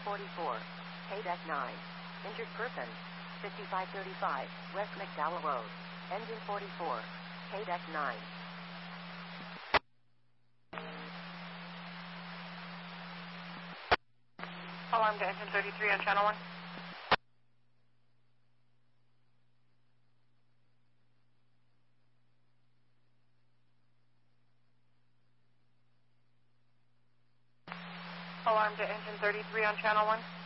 44, KDEC 9. Injured person, 5535, West McDowell Road. Engine 44, KDEC 9. Alarm to engine 33 on channel 1. Alarm to engine 33 on channel 1.